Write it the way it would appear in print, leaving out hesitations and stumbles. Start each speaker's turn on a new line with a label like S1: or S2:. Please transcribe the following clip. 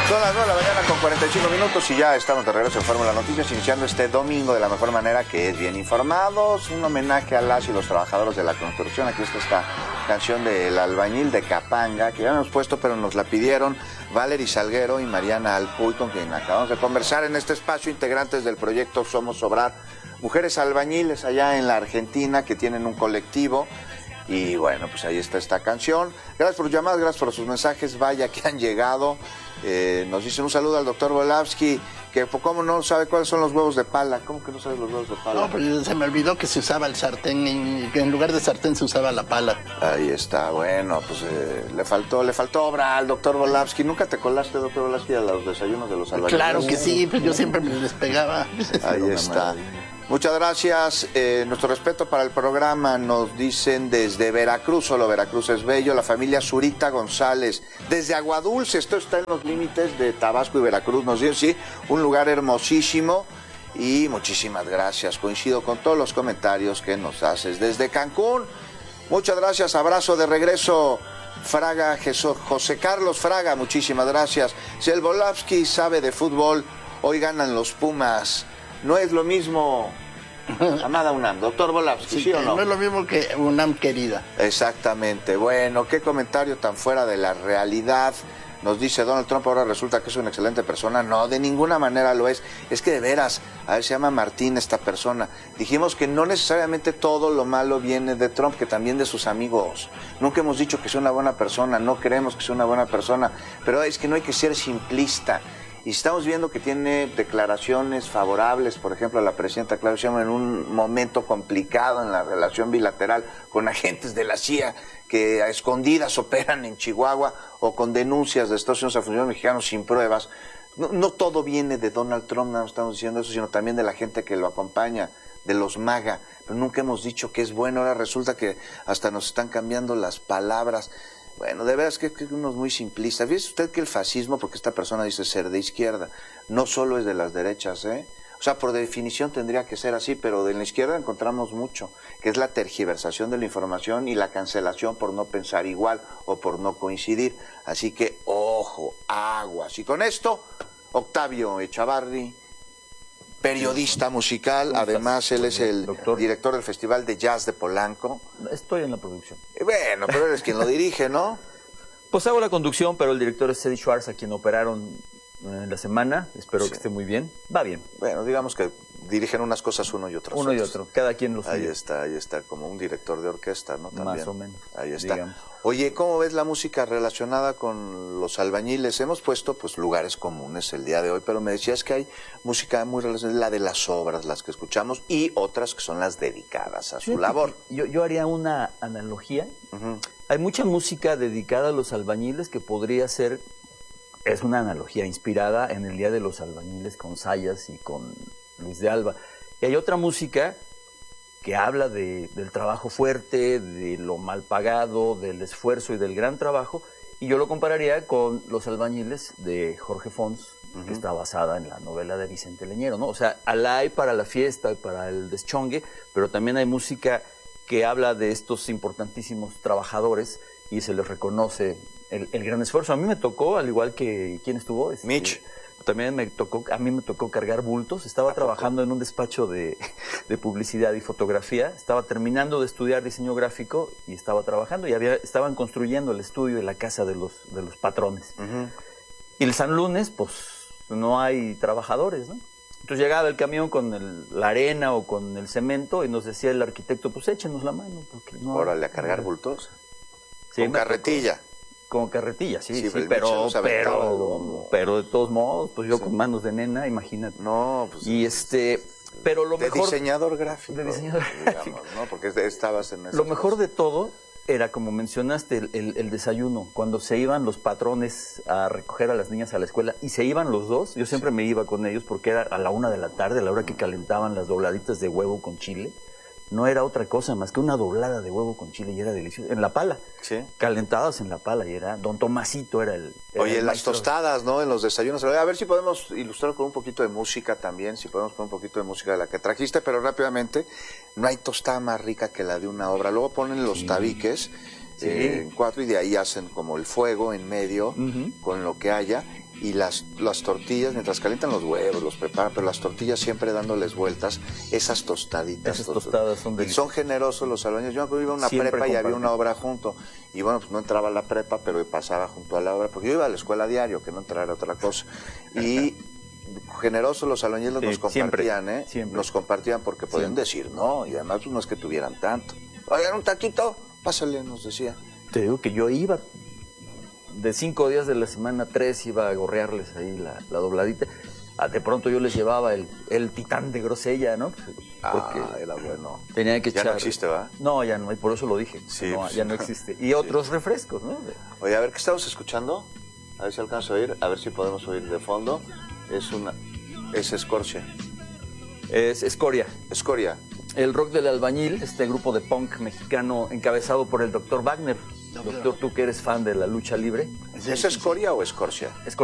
S1: Son las 9 de la mañana con 45 minutos y ya estamos de regreso en Fórmula Noticias, iniciando este domingo de la mejor manera, que es bien informados. Un homenaje a las y los trabajadores de la construcción. Aquí está esta canción del albañil de Capanga, que ya hemos puesto, pero nos la pidieron Valery Salguero y Mariana Alpuy, con quien acabamos de conversar en este espacio, integrantes del proyecto Somos Obrar, mujeres albañiles allá en la Argentina, que tienen un colectivo. Y bueno, pues ahí está esta canción. Gracias por sus llamadas, gracias por sus mensajes, vaya que han llegado. Nos dicen un saludo al doctor Volavsky, que ¿cómo no sabe cuáles son los huevos de pala? ¿Cómo que no sabe los huevos de pala?
S2: No, pero se me olvidó que se usaba el sartén, que en lugar de sartén se usaba la pala.
S1: Ahí está, bueno, pues le faltó obra al doctor Volavsky. ¿Nunca te colaste, doctor Volavsky, a los desayunos de los albañiles?
S2: Claro que sí, pues yo siempre me les pegaba.
S1: Ahí está. Muchas gracias, nuestro respeto para el programa, nos dicen desde Veracruz, solo Veracruz es bello, la familia Zurita González, desde Aguadulce, esto está en los límites de Tabasco y Veracruz, nos dicen, sí, un lugar hermosísimo, y muchísimas gracias, coincido con todos los comentarios que nos haces. Desde Cancún, muchas gracias, abrazo de regreso, Fraga, José Carlos Fraga, muchísimas gracias. Si el Volavsky sabe de fútbol, hoy ganan los Pumas. No es lo mismo, amada UNAM, doctor Volavsky, ¿sí o no?
S2: No es lo mismo que UNAM querida.
S1: Exactamente, bueno, qué comentario tan fuera de la realidad. Nos dice Donald Trump, ahora resulta que es una excelente persona. No, de ninguna manera lo es. Es que de veras, a ver, se llama Martín esta persona. Dijimos que no necesariamente todo lo malo viene de Trump, que también de sus amigos. Nunca hemos dicho que sea una buena persona, no creemos que sea una buena persona, pero es que no hay que ser simplista. Y estamos viendo que tiene declaraciones favorables, por ejemplo, a la presidenta Claudia Sheinbaum en un momento complicado en la relación bilateral con agentes de la CIA que a escondidas operan en Chihuahua, o con denuncias de Estados Unidos a funcionarios mexicanos sin pruebas. No todo viene de Donald Trump, no estamos diciendo eso, sino también de la gente que lo acompaña, de los MAGA. Pero nunca hemos dicho que es bueno, ahora resulta que hasta nos están cambiando las palabras. Bueno, de veras que uno es muy simplista. Fíjese usted que el fascismo, porque esta persona dice ser de izquierda, no solo es de las derechas, ¿eh? O sea, por definición tendría que ser así, pero de la izquierda encontramos mucho, que es la tergiversación de la información y la cancelación por no pensar igual o por no coincidir. Así que, ojo, aguas. Y con esto, Octavio Echavarri, periodista musical, además él es el director del Festival de Jazz de Polanco.
S3: Estoy en la producción.
S1: Bueno, pero eres quien lo dirige, ¿no?
S3: Pues hago la conducción, pero el director es Eddie Schwartz, a quien operaron en la semana. Espero que esté muy bien. Va bien.
S1: Bueno, digamos que dirigen unas cosas uno y otras.
S3: Uno y otro, cada quien lo
S1: suyo. Ahí está, como un director de orquesta, ¿no? También.
S3: Más o menos.
S1: Ahí está.
S3: Digamos.
S1: Oye, ¿cómo ves la música relacionada con los albañiles? Hemos puesto pues lugares comunes el día de hoy, pero me decías que hay música muy relacionada, la de las obras, las que escuchamos, y otras que son las dedicadas a su labor.
S3: Yo haría una analogía. Hay mucha música dedicada a los albañiles que podría ser, es una analogía inspirada en el Día de los Albañiles con Sayas y con Luis de Alba. Y hay otra música que habla del trabajo fuerte, de lo mal pagado, del esfuerzo y del gran trabajo, y yo lo compararía con Los albañiles de Jorge Fons, que está basada en la novela de Vicente Leñero, ¿no? O sea, hay para la fiesta, para el deschongue, pero también hay música que habla de estos importantísimos trabajadores y se les reconoce el gran esfuerzo. A mí me tocó, al igual que, ¿quién estuvo?
S1: Mitch.
S3: También a mí me tocó cargar bultos. Estaba trabajando en un despacho de publicidad y fotografía. Estaba terminando de estudiar diseño gráfico y estaba trabajando. Y estaban construyendo el estudio y la casa de los patrones. Y el San Lunes, pues, no hay trabajadores, ¿no? Entonces llegaba el camión con la arena o con el cemento y nos decía el arquitecto, pues échenos la mano. Porque no.
S1: Órale, a cargar bultos.
S3: Sí,
S1: con carretilla.
S3: Con carretilla, sí,
S1: pero
S3: de todos modos, pues yo con manos de nena, imagínate.
S1: No, pues...
S3: Y pero lo mejor...
S1: diseñador gráfico.
S3: De diseñador gráfico.
S1: ¿No? Porque estabas en eso.
S3: Lo mejor de todo era, como mencionaste, el desayuno. Cuando se iban los patrones a recoger a las niñas a la escuela, y se iban los dos, yo siempre me iba con ellos, porque era a la 1 de la tarde, a la hora que calentaban las dobladitas de huevo con chile. No era otra cosa más que una doblada de huevo con chile y era delicioso. En la pala.
S1: Sí.
S3: Calentadas en la pala y era... Don Tomasito era el...
S1: Oye, las tostadas, ¿no? En los desayunos. A ver si podemos ilustrar con un poquito de música también, si podemos poner un poquito de música de la que trajiste, pero rápidamente, no hay tostada más rica que la de una obra. Luego ponen los tabiques en 4 y de ahí hacen como el fuego en medio con lo que haya. y las tortillas, mientras calientan los huevos, los preparan, pero las tortillas siempre dándoles vueltas, esas tostaditas.
S3: Esas tostadas son
S1: y
S3: deliciosas.
S1: son generosos los albañiles. Yo me acuerdo, iba a una
S3: Siempre
S1: prepa y había
S3: comparten.
S1: una obra junto. Y bueno, pues no entraba a la prepa, pero pasaba junto a la obra, porque yo iba a la escuela diario, que no entrara otra cosa. Y generosos los albañiles
S3: Sí,
S1: nos compartían,
S3: siempre, siempre.
S1: Nos compartían porque podían decir no, y además pues, no es que tuvieran tanto. Oigan, un taquito, pásale, nos decía.
S3: Te digo que yo iba de 5 días de la semana, 3 iba a gorrearles ahí la dobladita. De pronto yo les llevaba el titán de grosella, ¿no? Porque
S1: Era bueno.
S3: tenía que
S1: Ya
S3: echar...
S1: no existe, ¿verdad?
S3: No, ya no, y por eso lo dije.
S1: Sí,
S3: No,
S1: pues,
S3: ya no existe. Y otros refrescos, ¿no?
S1: Oye, a ver, ¿qué estamos escuchando? A ver si alcanzo a oír, a ver si podemos oír de fondo. Es Escorcia.
S3: Es Escoria.
S1: Escoria.
S3: El rock del albañil, este grupo de punk mexicano encabezado por el Dr. Wagner. Doctor, tú que eres fan de la lucha libre.
S1: ¿Es Escoria o Escorcia?